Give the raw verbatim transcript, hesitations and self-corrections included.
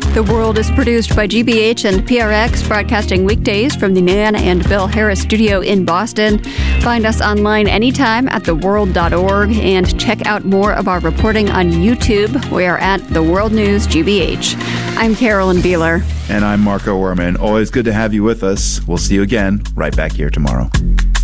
The World is produced by G B H and P R X, broadcasting weekdays from the Nan and Bill Harris studio in Boston. Find us online anytime at the world dot org and check out more of our reporting on YouTube. We are at The World News G B H. I'm Carolyn Beeler. And I'm Marco Werman. Always good to have you with us. We'll see you again right back here tomorrow.